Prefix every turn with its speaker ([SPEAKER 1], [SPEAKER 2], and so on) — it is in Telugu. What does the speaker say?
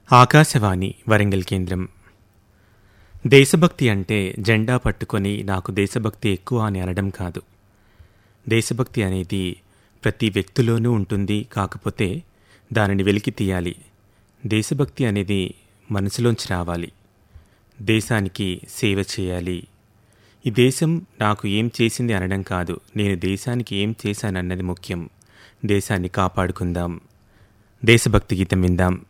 [SPEAKER 1] ఆకాశవాణి వరంగల్ కేంద్రం. దేశభక్తి అంటే జెండా పట్టుకొని నాకు దేశభక్తి ఎక్కువ అని అనడం కాదు. దేశభక్తి అనేది ప్రతి వ్యక్తిలోనూ ఉంటుంది. కాకపోతే దానిని వెలికి తీయాలి. దేశభక్తి అనేది మనసులోంచి రావాలి. దేశానికి సేవ చేయాలి. ఈ దేశం నాకు ఏం చేసింది అనడం కాదు, నేను దేశానికి ఏం చేశానన్నది ముఖ్యం. దేశాన్ని కాపాడుకుందాం. దేశభక్తి గీతం విందాం.